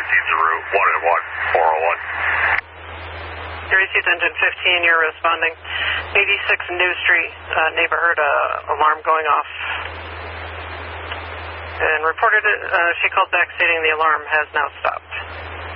route 1 and 1, 401. Erie Seats Engine 15, you're responding. 86 New Street, neighbor heard an alarm going off. And reported it, she called back stating the alarm has now stopped.